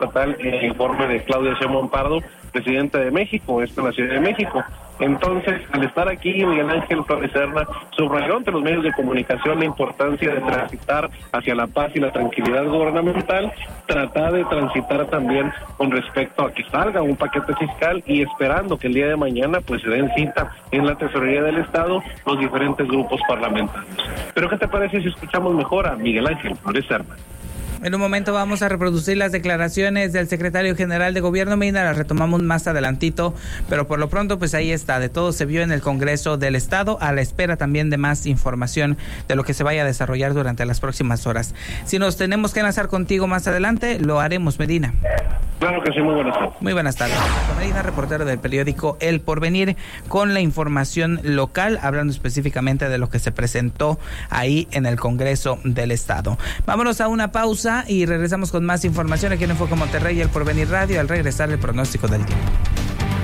estatal en el informe de Claudia Sheinbaum Pardo, presidenta de México, esto en la Ciudad de México. Entonces, al estar aquí, Miguel Ángel Flores Serna subrayó ante los medios de comunicación la importancia de transitar hacia la paz y la tranquilidad gubernamental, tratar de transitar también con respecto a que salga un paquete fiscal y esperando que el día de mañana pues se den cita en la Tesorería del Estado los diferentes grupos parlamentarios. Pero ¿qué te parece si escuchamos mejor a Miguel Ángel Flores Serna? En un momento vamos a reproducir las declaraciones del secretario general de Gobierno, Medina, las retomamos más adelantito, pero por lo pronto pues ahí está, de todo se vio en el Congreso del Estado, a la espera también de más información de lo que se vaya a desarrollar durante las próximas horas. Si nos tenemos que enlazar contigo más adelante, lo haremos, Medina. Claro que sí, muy buenas tardes. Muy buenas tardes. Medina, reportero del periódico El Porvenir, con la información local, hablando específicamente de lo que se presentó ahí en el Congreso del Estado. Vámonos a una pausa y regresamos con más información aquí en Enfoque Monterrey y El Porvenir Radio al regresar el pronóstico del tiempo.